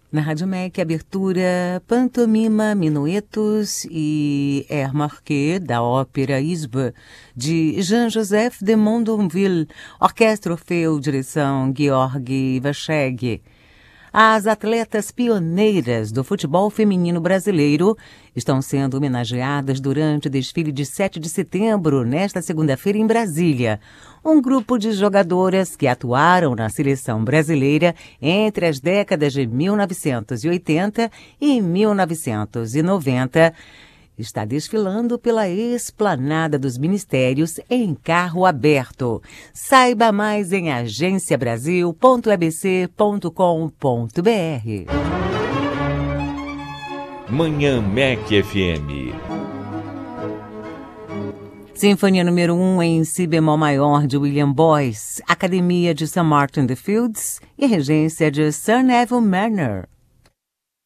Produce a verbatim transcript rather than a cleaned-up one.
Na Rádio M E C, abertura Pantomima, Minuetos e Air Marquet, da ópera Isbe, de Jean-Joseph de Mondonville, Orquestra Orfeu, direção Georg Vacheg. As atletas pioneiras do futebol feminino brasileiro estão sendo homenageadas durante o desfile de sete de setembro, nesta segunda-feira, em Brasília. Um grupo de jogadoras que atuaram na seleção brasileira entre as décadas de mil novecentos e oitenta e mil novecentos e noventa está desfilando pela esplanada dos ministérios em carro aberto. Saiba mais em agência brasil ponto e b c ponto com ponto b r. Manhã M E C F M. Sinfonia número um em si bemol maior de William Boyce, Academia de Saint Martin the Fields e regência de Sir Neville Mariner.